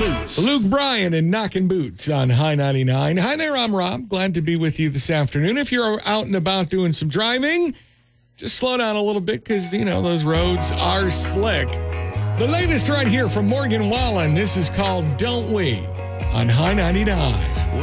Boots. Luke Bryan and Knockin' Boots on High 99. Hi there, I'm Rob. Glad to be with you this afternoon. If you're out and about doing some driving, just slow down a little bit because, those roads are slick. The latest right here from Morgan Wallen. This is called Don't We on High 99.